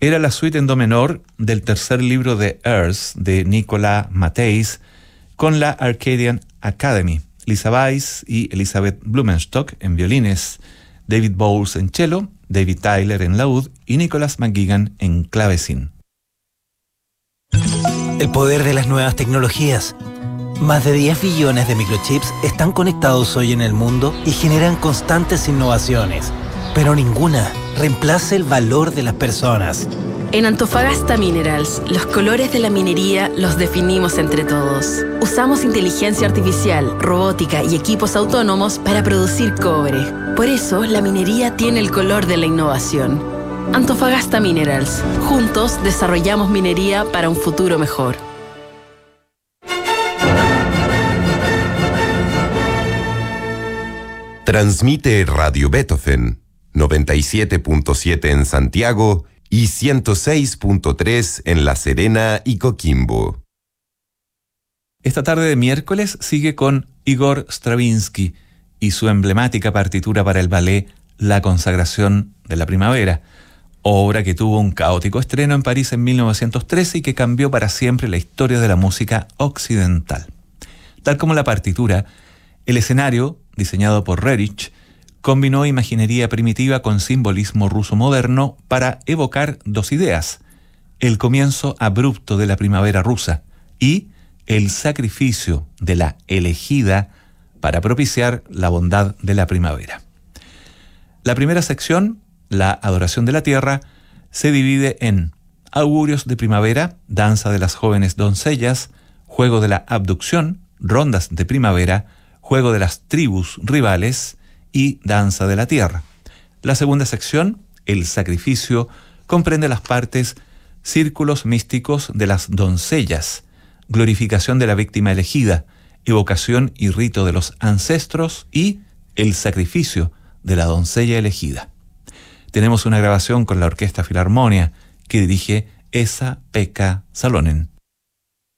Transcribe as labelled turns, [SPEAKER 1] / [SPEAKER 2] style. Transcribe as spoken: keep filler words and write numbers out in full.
[SPEAKER 1] Era la suite en do menor del tercer libro de Earth de Nicolas Matheis con la Arcadian Academy. Lisa Weiss y Elizabeth Blumenstock en violines, David Bowles en cello, David Tyler en laúd y Nicholas McGuigan en clavecín.
[SPEAKER 2] El poder de las nuevas tecnologías. Más de diez billones de microchips están conectados hoy en el mundo y generan constantes innovaciones, pero ninguna reemplaza el valor de las personas.
[SPEAKER 3] En Antofagasta Minerals, los colores de la minería los definimos entre todos. Usamos inteligencia artificial, robótica y equipos autónomos para producir cobre. Por eso, la minería tiene el color de la innovación. Antofagasta Minerals. Juntos desarrollamos minería para un futuro mejor.
[SPEAKER 4] Transmite Radio Beethoven, noventa y siete punto siete en Santiago y ciento seis punto tres en La Serena y Coquimbo.
[SPEAKER 1] Esta tarde de miércoles sigue con Igor Stravinsky y su emblemática partitura para el ballet La Consagración de la Primavera, obra que tuvo un caótico estreno en París en mil novecientos trece y que cambió para siempre la historia de la música occidental. Tal como la partitura, el escenario, diseñado por Rerich, combinó imaginería primitiva con simbolismo ruso moderno para evocar dos ideas: el comienzo abrupto de la primavera rusa y el sacrificio de la elegida para propiciar la bondad de la primavera. La primera sección, la adoración de la tierra, se divide en augurios de primavera, danza de las jóvenes doncellas, juego de la abducción, rondas de primavera, juego de las tribus rivales y danza de la tierra. La segunda sección, el sacrificio, comprende las partes círculos místicos de las doncellas, glorificación de la víctima elegida, evocación y rito de los ancestros y el sacrificio de la doncella elegida. Tenemos una grabación con la Orquesta Filarmonia que dirige Esa-Pekka Salonen.